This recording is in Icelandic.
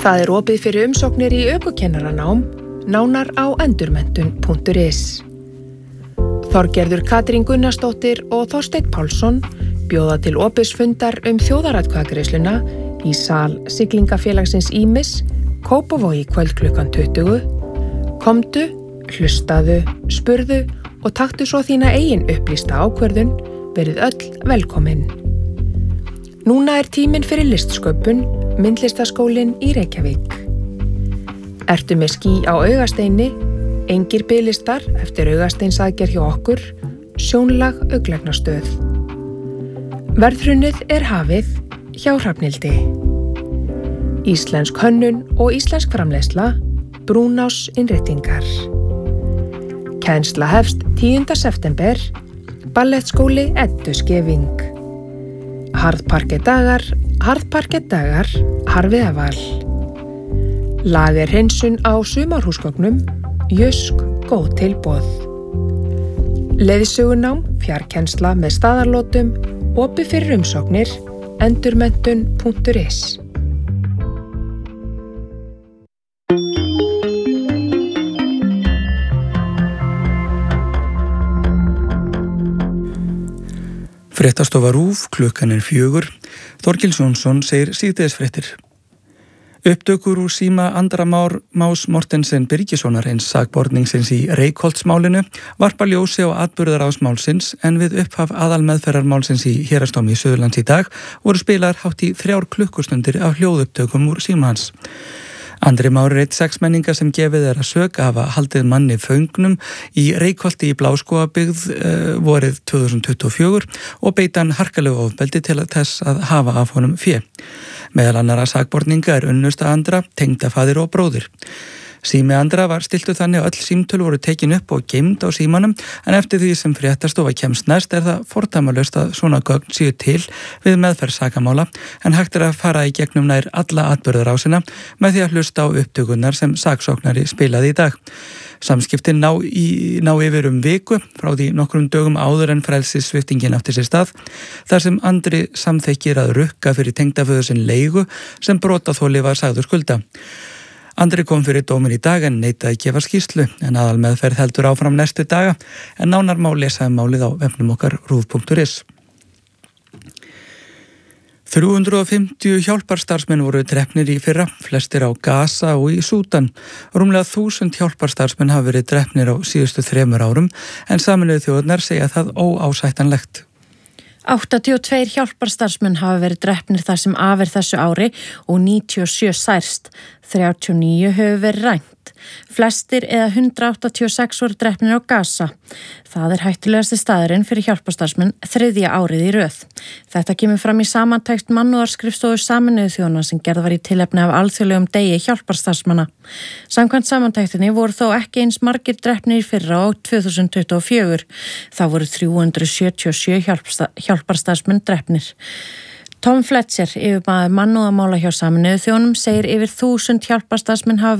Það opið fyrir umsóknir í ökukennaranám, nánar á endurmenntun.is. Þorgerður Katrín Gunnarsdóttir og Þorsteinn Pálsson bjóða til opinfundar þjóðaratkvæðagreiðsluna í sal Siglingafélagsins Ýmis, Kópavogi kvöld klukkan 20. Komdu, hlustaðu, spurðu og taktu svo þína eigin upplýsta ákvörðun, verið öll velkomin. Núna tíminn fyrir listsköpun, myndlistaskólinn í Reykjavík. Ertu með ský á augasteini, engir biðlistar eftir augasteinsaðgerð hjá okkur, sjónlag augnlæknastöð. Verðhrunnið hafið hjá Hrafnhildi. Íslensk hönnun og íslensk framleiðsla, Brúnás innréttingar. Kennsla hefst 10. september, ballettskóli Eddu Skeving. Harðparkettdagar, Harfiðaval. Lagerhreinsun á sumarhúsgögnum, Jysk góð tilboð. Leiðsögunám, fjarkennsla með staðarlótum, opið fyrir umsóknir, endurmenntun.is. Fréttastofa RÚV, klukkan 4. Þorkils Jónsson segir síðdegisfréttir. Upptökur úr síma Andra Más Mortensen Birgissonar eins sakborningsins í Reykholtsmálinu varpa ljósi á atburðarásmálsins en við upphaf aðalmeðferðarmálsins í Héraðsdómi Suðurlands í dag voru spilaðar hátt í 3 klukkustundir af hljóðupptökum úr síma hans. Andri Már er einn 6 menninga sem gefið að sök hafa haldið manni föngnum í Reykholti í Bláskógabyggð vorið 2024 og beita hann harkalegu ofbeldi til þess að hafa af honum fé. Meðal annarra sakborninga unnusta Andra, tengdafaðir og bróðir. Sími Andra var stiltu þannig að öll símtöl voru tekin upp og geymd á símanum en eftir því sem fréttastofa kemst næst það fordæmalaust að svona gögn séu til við meðferð sakamála en hægt að fara í gegnum nær alla atburðarásina með því að hlusta á upptökurnar sem saksóknari spilaði í dag. Samskiptin ná yfir viku frá því nokkrum dögum áður en frelsissviptingin átti sér stað þar sem Andri samþykkir að rukka fyrir tengdaföður sinn leigu sem brotaþoli var sagður skulda. Andri kom fyrir dóminn í dag en neitaði að gefa skýrslu en aðalmeðferð heldur áfram næstu daga en nánar má lesa málið á vefnum okkar ruv.is. 350 hjálparstarfsmenn voru drepnir í fyrra, flestir á Gaza og í Súdan. Rúmlega 1000 hjálparstarfsmenn hafa verið drepnir á síðustu 3 árum en Sameinuðu þjóðirnar segja það óásættanlegt. 82 hjálparstarfsmenn hafa verið drepnir þar sem af þessu ári og 97 særst. 39 hefur verið rænt. Flestir eða 186 voru drepnir á Gaza. Það hættulegasti staðurinn fyrir hjálparstarfsmenn 3. árið í röð. Þetta kemur fram í samantekt mannúðarskrifstofu Sameinuðu þjóðanna sem gerð var í tilefni af alþjóðlegum degi hjálparstarfsmanna. Samkvæmt samantektinni voru þó ekki eins margir drepnir í fyrra á 2024. Það voru 377 hjálparstarfsmenn drepnir. Tom Fletcher, yfirmaður mannúðarmála hjá Sameinuðu þjóðunum, segir yfir 1000 hjálparstarfsmenn hafa